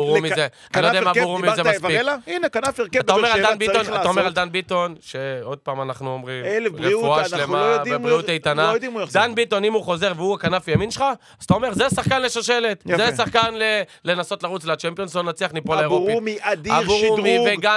אברומי זה, אני לא יודע אם אברומי זה מספיק. הנה, כנף הרכב אתה אומר על דן ביטון, שעוד פעם אנחנו אומרים, רפואה שלמה ובריאות איתנה. דן ביטון, אם הוא חוזר והוא הכנף ימין שלך, אז אתה אומר, זה שחקן לשושלת, זה שחקן לנסות לרוץ לצ'מפיונס, לא נצליח ניפול לאירופי. אברומי אדיר, שדרוג.